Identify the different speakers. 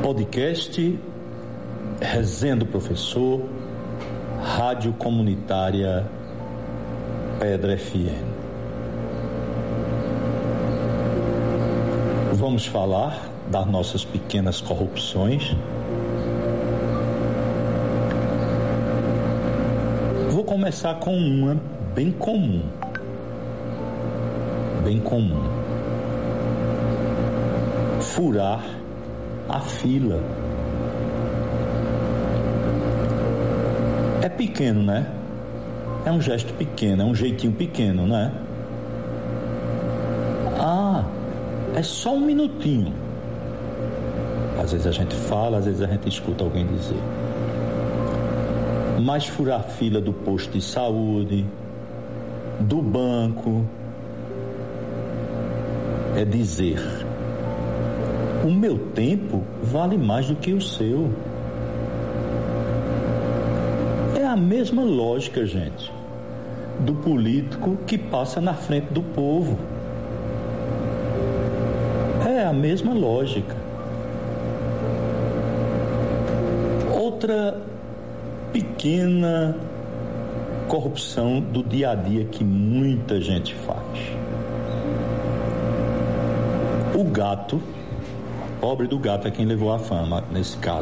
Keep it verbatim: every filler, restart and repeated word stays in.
Speaker 1: Podcast Resenha do Professor, Rádio Comunitária Pedra F M. Vamos falar das nossas pequenas corrupções. Vou começar com uma bem comum. Bem comum. Furar a fila. É pequeno, né? É um gesto pequeno, é um jeitinho pequeno, né? Ah, é só um minutinho. Às vezes a gente fala, às vezes a gente escuta alguém dizer. Mas furar a fila do posto de saúde, do banco, é dizer: o meu tempo vale mais do que o seu. É a mesma lógica, gente, do político que passa na frente do povo. É a mesma lógica. Outra pequena corrupção do dia a dia que muita gente faz. O gato, pobre do gato é quem levou a fama nesse caso.